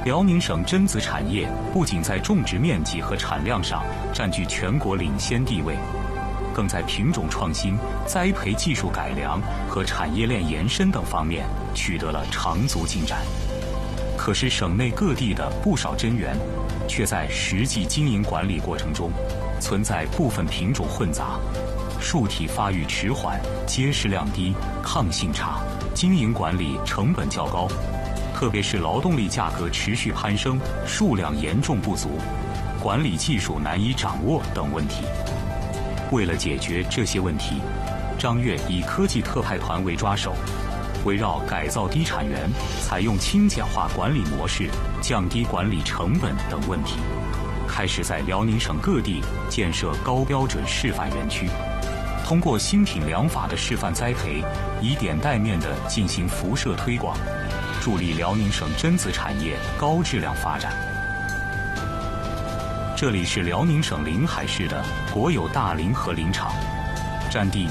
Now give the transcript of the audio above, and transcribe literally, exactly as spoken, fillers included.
辽宁省榛子产业不仅在种植面积和产量上占据全国领先地位，更在品种创新、栽培技术改良和产业链延伸等方面取得了长足进展。可是，省内各地的不少榛园，却在实际经营管理过程中，存在部分品种混杂、树体发育迟缓、结实量低、抗性差、经营管理成本较高，特别是劳动力价格持续攀升、数量严重不足、管理技术难以掌握等问题。为了解决这些问题，张越以科技特派团为抓手，围绕改造低产园、采用轻简化管理模式、降低管理成本等问题，开始在辽宁省各地建设高标准示范园区，通过新品良法的示范栽培，以点带面地进行辐射推广，助力辽宁省榛子产业高质量发展。这里是辽宁省临海市的国有大林和林场，占地